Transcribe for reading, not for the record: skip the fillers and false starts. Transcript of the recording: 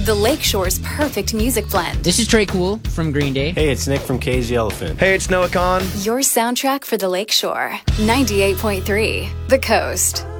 the Lakeshore's perfect music blend. This is Trey Cool from Green Day. Hey, it's Nick from Cage the Elephant. Hey, it's Noah Khan. Your soundtrack for the Lakeshore. 98.3 The Coast.